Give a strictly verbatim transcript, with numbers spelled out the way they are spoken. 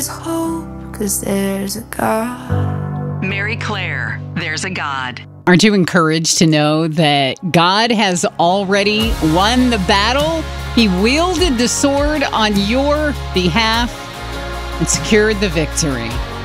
hope, 'cause there's a God. Mary Claire, There's a God. Aren't you encouraged to know that God has already won the battle? He wielded the sword on your behalf and secured the victory.